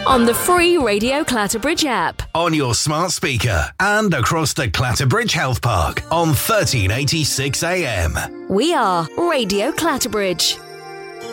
on the free Radio Clatterbridge app. On your smart speaker and across the Clatterbridge Health Park on 1386 AM. We are Radio Clatterbridge.